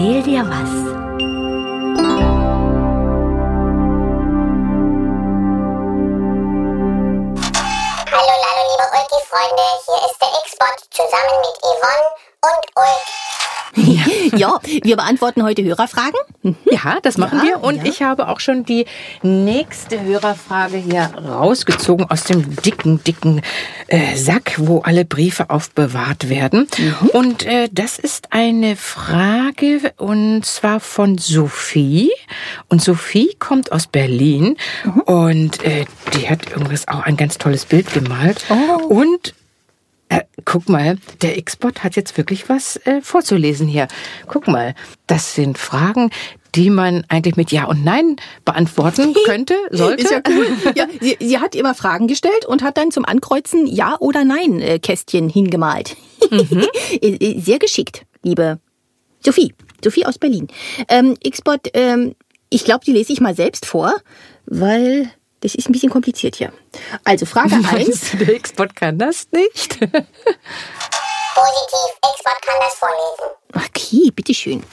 erzähl dir was. Hallo, liebe Ulki-Freunde, hier ist der X-Bot zusammen mit Yvonne und Ulk. Ja, wir beantworten heute Hörerfragen. Ja, das machen wir. Und ich habe auch schon die nächste Hörerfrage hier rausgezogen aus dem dicken Sack, wo alle Briefe aufbewahrt werden. Und das ist eine Frage, und zwar von Sophie. Und Sophie kommt aus Berlin. Und die hat übrigens auch ein ganz tolles Bild gemalt. Und guck mal, der X-Bot hat jetzt wirklich was vorzulesen hier. Guck mal, das sind Fragen, die man eigentlich mit Ja und Nein beantworten könnte, sollte. Ist ja cool. Ja, sie hat immer Fragen gestellt und hat dann zum Ankreuzen Ja oder Nein Kästchen hingemalt. Sehr geschickt, liebe Sophie. Sophie aus Berlin. X-Bot, ich glaube, die lese ich mal selbst vor, weil das ist ein bisschen kompliziert hier. Also Frage 1. Der X-Bot kann das nicht. Positiv, X-Bot kann das vorlesen. Okay, bitteschön.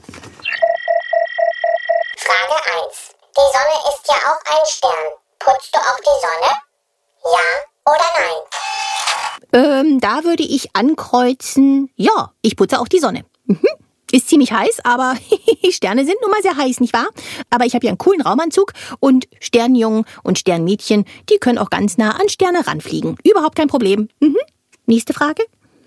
Frage 1. Die Sonne ist ja auch ein Stern. Putzt du auch die Sonne? Ja oder nein? Da würde ich ankreuzen, ja, ich putze auch die Sonne. Ist ziemlich heiß, aber Sterne sind nun mal sehr heiß, nicht wahr? Aber ich habe ja einen coolen Raumanzug und Sternjungen und Sternmädchen, die können auch ganz nah an Sterne ranfliegen. Überhaupt kein Problem. Nächste Frage.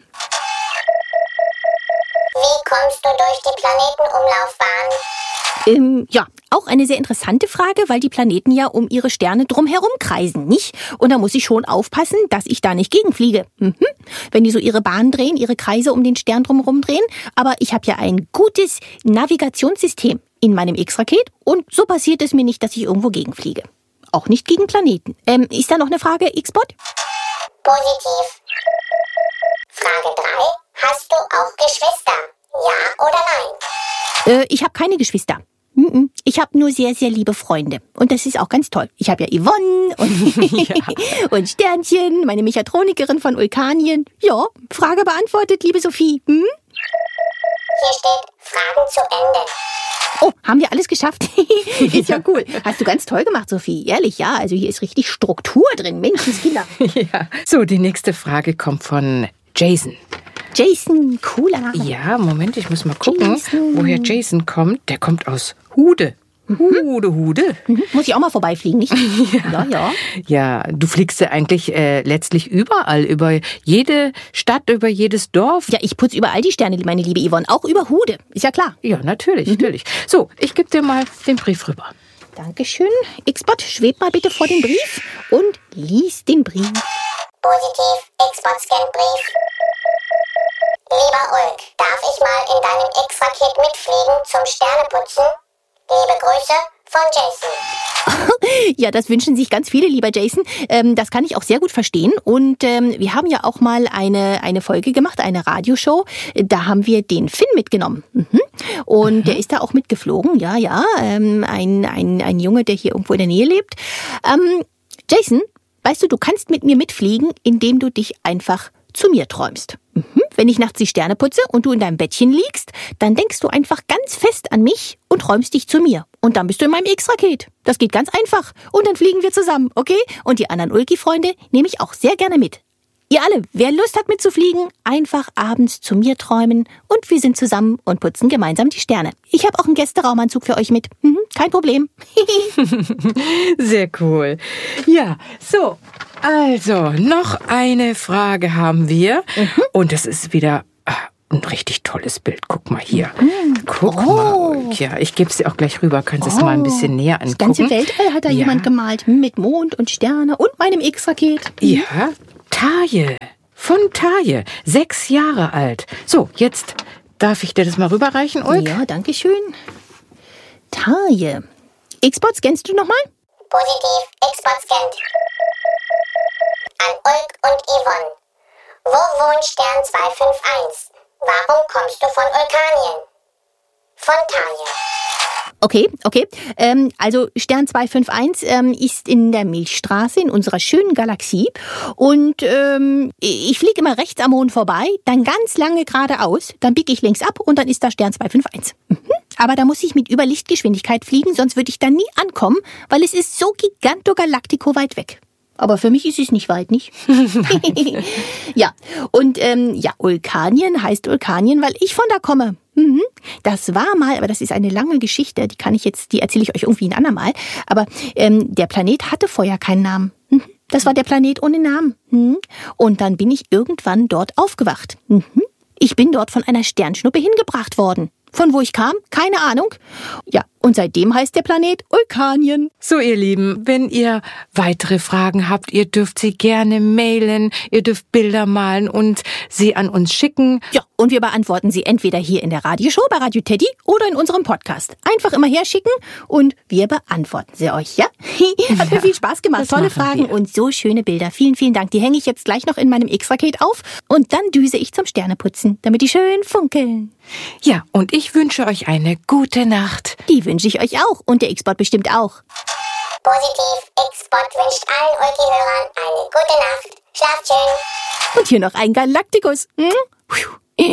Wie kommst du durch die Planetenumlaufbahn? Ja, auch eine sehr interessante Frage, weil die Planeten ja um ihre Sterne drumherum kreisen, nicht? Und da muss ich schon aufpassen, dass ich da nicht gegenfliege. Wenn die so ihre Bahn drehen, ihre Kreise um den Stern drumherum drehen. Aber ich habe ja ein gutes Navigationssystem in meinem X-Raket und so passiert es mir nicht, dass ich irgendwo gegenfliege. Auch nicht gegen Planeten. Ist da noch eine Frage, X-Bot? Positiv. Frage 3. Hast du auch Geschwister? Ja oder nein? Ich habe keine Geschwister. Ich habe nur sehr, sehr liebe Freunde. Und das ist auch ganz toll. Ich habe ja Yvonne und, und Sternchen, meine Mechatronikerin von Ulkanien. Ja, Frage beantwortet, liebe Sophie. Hier steht Fragen zu Ende. Oh, haben wir alles geschafft? Ist ja cool. Hast du ganz toll gemacht, Sophie. Ehrlich, ja. Also hier ist richtig Struktur drin. Menschenskinder. Ja. So, die nächste Frage kommt von Jason. Jason, cooler Name. Ja, Moment, ich muss mal gucken, Jason. woher Jason kommt. Der kommt aus Hude. Hude. Muss ich auch mal vorbeifliegen, nicht? Ja. Ja, du fliegst ja eigentlich letztlich überall, über jede Stadt, über jedes Dorf. Ja, ich putze überall die Sterne, meine liebe Yvonne. Auch über Hude. Ist ja klar. Ja, natürlich. So, ich gebe dir mal den Brief rüber. Dankeschön. X-Bot, schweb mal bitte vor den Brief und lies den Brief. Positiv, X-Bot scannt Brief. Lieber Ulk, darf ich mal in deinem X-Raket mitfliegen zum Sterneputzen? Liebe Grüße von Jason. Ja, das wünschen sich ganz viele, lieber Jason. Das kann ich auch sehr gut verstehen. Und wir haben ja auch mal eine Folge gemacht, eine Radioshow. Da haben wir den Finn mitgenommen. Und der ist da auch mitgeflogen. Ja. Ein Junge, der hier irgendwo in der Nähe lebt. Jason, weißt du kannst mit mir mitfliegen, indem du dich einfach zu mir träumst. Wenn ich nachts die Sterne putze und du in deinem Bettchen liegst, dann denkst du einfach ganz fest an mich und träumst dich zu mir. Und dann bist du in meinem X-Raket. Das geht ganz einfach. Und dann fliegen wir zusammen, okay? Und die anderen Ulki-Freunde nehme ich auch sehr gerne mit. Ihr alle, wer Lust hat mitzufliegen, einfach abends zu mir träumen und wir sind zusammen und putzen gemeinsam die Sterne. Ich habe auch einen Gästeraumanzug für euch mit. Kein Problem. Sehr cool. Ja, so. Also, noch eine Frage haben wir. Und das ist wieder ein richtig tolles Bild. Guck mal hier. Guck mal. Ja, ich gebe es dir auch gleich rüber. Kannst du es mal ein bisschen näher angucken. Das ganze Weltall hat da jemand gemalt. Mit Mond und Sterne und meinem X-Raket. Ja, Taje. Von Taje. 6 Jahre alt. So, jetzt darf ich dir das mal rüberreichen, Ulk? Ja, danke schön. Taje. X-Bot, scannst du nochmal? Positiv, X-Bot scannt. An Ulk und Yvonne. Wo wohnt Stern 251? Warum kommst du von Ulkanien? Von Taje. Okay. Also Stern 251 ist in der Milchstraße in unserer schönen Galaxie und ich fliege immer rechts am Mond vorbei, dann ganz lange geradeaus, dann biege ich links ab und dann ist da Stern 251. Aber da muss ich mit Überlichtgeschwindigkeit fliegen, sonst würde ich da nie ankommen, weil es ist so gigantogalactico weit weg. Aber für mich ist es nicht weit, nicht? Ja, und Ulkanien heißt Ulkanien, weil ich von da komme. Das war mal, aber das ist eine lange Geschichte, die erzähle ich euch irgendwie ein andermal. Aber der Planet hatte vorher keinen Namen. Das war der Planet ohne Namen. Und dann bin ich irgendwann dort aufgewacht. Ich bin dort von einer Sternschnuppe hingebracht worden. Von wo ich kam? Keine Ahnung. Ja, und seitdem heißt der Planet Ulkanien. So, ihr Lieben, wenn ihr weitere Fragen habt, ihr dürft sie gerne mailen, ihr dürft Bilder malen und sie an uns schicken. Ja, und wir beantworten sie entweder hier in der Radioshow bei Radio Teddy oder in unserem Podcast. Einfach immer herschicken und wir beantworten sie euch, ja? Hat mir viel Spaß gemacht. Tolle Fragen und so schöne Bilder. Vielen, vielen Dank. Die hänge ich jetzt gleich noch in meinem X-Raket auf und dann düse ich zum Sterneputzen, damit die schön funkeln. Ja, und ich wünsche euch eine gute Nacht. Die wünsche ich euch auch und der X-Bot bestimmt auch. Positiv, X-Bot wünscht allen Ulki-Hörern eine gute Nacht. Schlaft schön. Und hier noch ein Galaktikus.